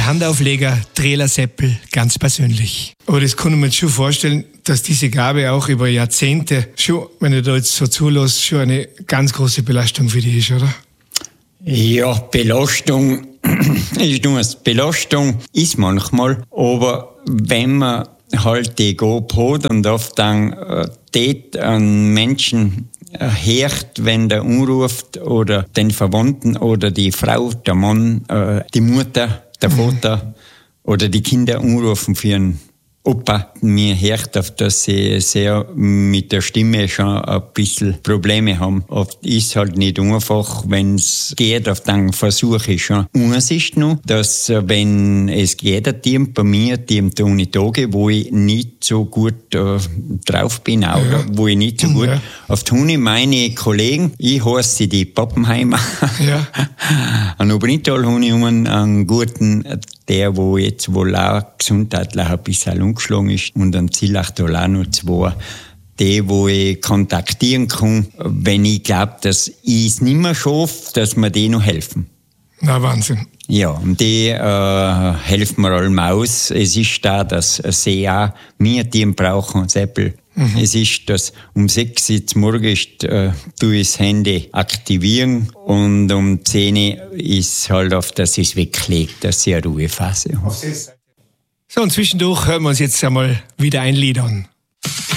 Der Handaufleger Trela Seppel ganz persönlich. Aber das kann ich mir jetzt schon vorstellen, dass diese Gabe auch über Jahrzehnte schon, wenn du da jetzt so zulässt, schon eine ganz große Belastung für dich ist, oder? Ja, Belastung ist manchmal, aber wenn man halt die Gabe hat und oft dann dort an Menschen hört, wenn der anruft oder den Verwandten oder die Frau, der Mann, die Mutter, der Vater oder die Kinder anrufen für einen Opa. Mir hört auf, dass sie sehr mit der Stimme schon ein bisschen Probleme haben. Oft ist halt nicht einfach, wenn es geht, auf dann versuche ich schon. Eins ist noch, dass wenn es geht, ein Team bei mir, Team Toni Tage, wo ich nicht so gut drauf bin, oder wo ich nicht so gut auf Toni, meine Kollegen, ich heiße sie die Pappenheimer. Ja. An Obernital habe ich einen guten, der wo jetzt wohl auch gesundheitlich ein bisschen umgeschlagen ist, und am Zielachtal auch noch 2, die, wo ich kontaktieren kann, wenn ich glaube, dass ich es nicht mehr schaffe, dass mir die noch helfen. Na, Wahnsinn. Ja, und die helfen mir allem aus. Es ist da, dass sie auch mehr Team brauchen, Seppel. Es ist, dass um 6 Uhr morgens tue ich das Handy aktivieren und um 10 Uhr ist halt auf, dass ich es weglege, dass ich eine Ruhephase habe. So, und zwischendurch hören wir uns jetzt einmal wieder ein Lied an.